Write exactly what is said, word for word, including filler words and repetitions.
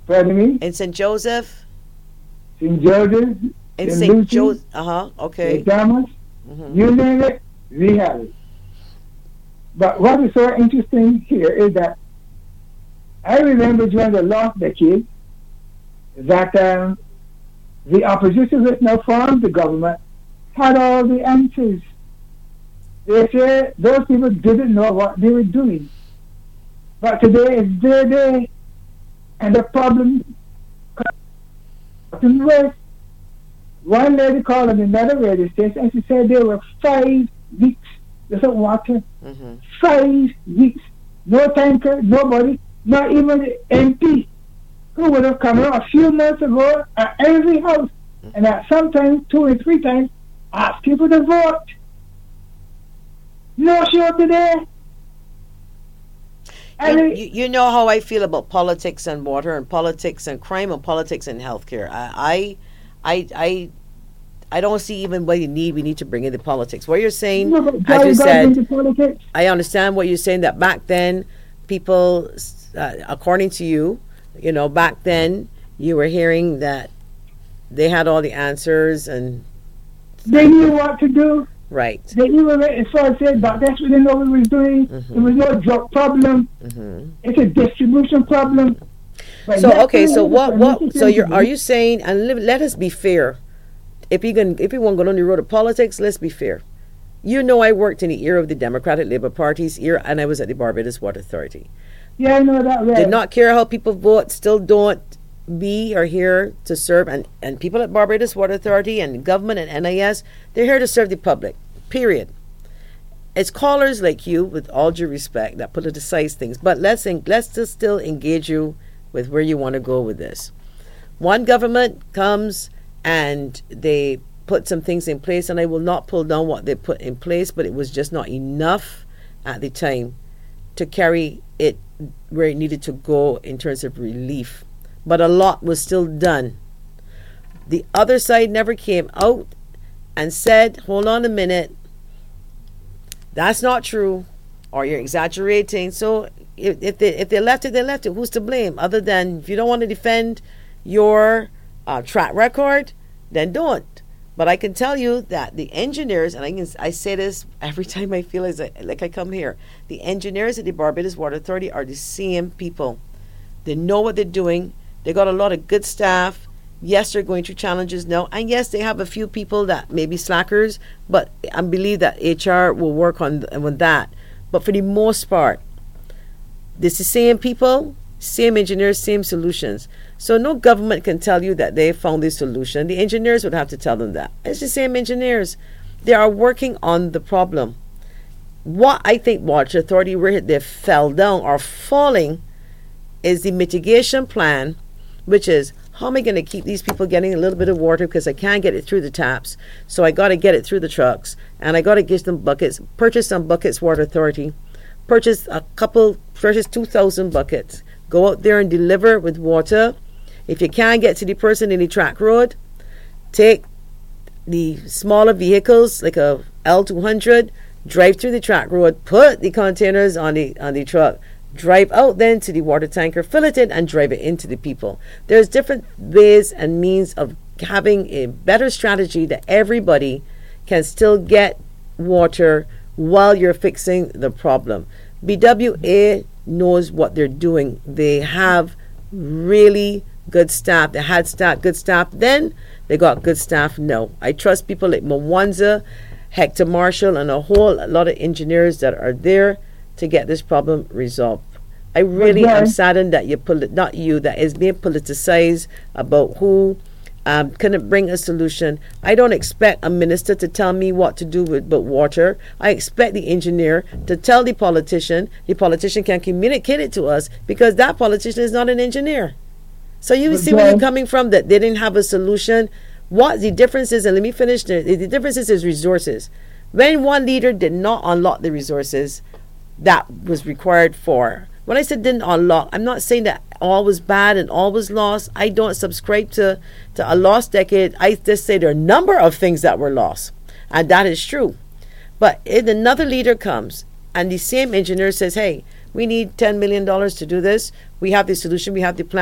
Pardon me? In Saint Joseph? Saint Joseph, In Saint Saint Lucie, Joseph. Uh huh. Saint Okay. Thomas, Mm-hmm. you name it, we have it. But what is so interesting here is that I remember during the last decade that um, the opposition which now formed the government had all the answers. They say those people didn't know what they were doing. But today is their day, and the problem comes worse. One lady called on another radio station and she said there were five weeks without water. Mm-hmm. Five weeks. No tanker, nobody, not even the M P who would have come out a few months ago at every house and at sometimes two and three times ask people to vote. No show today. You, you, you know how I feel about politics and water and politics and crime and politics and healthcare. I, I, I, I, I don't see even what you need. We need to bring in the politics. What you're saying, no, as you said, politics. I understand what you're saying. That back then, people, uh, according to you, you know, back then you were hearing that they had all the answers and they knew what to do. Right. They even went as far as said, but that's what they know what we was doing. Mm-hmm. There was no drug problem. Mm-hmm. It's a distribution problem. But so okay, so really what? What? So you're are you saying? And let, let us be fair. If you can, if you want to go on the road of politics, let's be fair. You know, I worked in the era of the Democratic Labour Party's era, and I was at the Barbados Water Authority. Yeah, I know that. Right. Did not care how people vote. Still don't be are here to serve, and and people at Barbados Water Authority and government and N I S, they're here to serve the public. Period. It's callers like you, with all due respect, that politicize things. But let's let's just still engage you with where you want to go with this. One government comes and they put some things in place, and I will not pull down what they put in place, but it was just not enough at the time to carry it where it needed to go in terms of relief. But a lot was still done. The other side never came out and said, hold on a minute, that's not true, or you're exaggerating. So if, if they if they left it, they left it. Who's to blame? Other than if you don't want to defend your uh, track record, then don't. But I can tell you that the engineers, and I can I say this every time I feel as I, like I come here, the engineers at the Barbados Water Authority are the same people. They know what they're doing. They got a lot of good staff. Yes, they're going through challenges now. And yes, they have a few people that may be slackers, but I believe that H R will work on, on that. But for the most part, it's the same people, same engineers, same solutions. So no government can tell you that they found the solution. The engineers would have to tell them that. It's the same engineers. They are working on the problem. What I think Water Authority, where they fell down or falling, is the mitigation plan, which is, how am I going to keep these people getting a little bit of water because I can't get it through the taps, so I got to get it through the trucks, and I got to give them buckets, purchase some buckets, Water Authority, purchase a couple, purchase two thousand buckets, go out there and deliver with water. If you can't get to the person in the track road, take the smaller vehicles like a L two hundred, drive through the track road, put the containers on the on the truck, drive out then to the water tanker, fill it in, and drive it into the people. There's different ways and means of having a better strategy that everybody can still get water while you're fixing the problem. B W A knows what they're doing. They have really good staff. They had staff, good staff then. They got good staff now. I trust people like Mwanza, Hector Marshall, and a whole lot of engineers that are there to get this problem resolved. I really am saddened that you poli- not you that is being politicized about who um, couldn't bring a solution. I don't expect a minister to tell me what to do with but water. I expect the engineer to tell the politician. The politician can communicate it to us because that politician is not an engineer. So you see where you're coming from, that they didn't have a solution. What the difference is, and let me finish, the, the difference is, is resources. When one leader did not unlock the resources that was required for. When I said didn't unlock, I'm not saying that all was bad and all was lost. I don't subscribe to, to a lost decade. I just say there are a number of things that were lost, and that is true. But if another leader comes and the same engineer says, hey, we need ten million dollars to do this, we have the solution, we have the plan.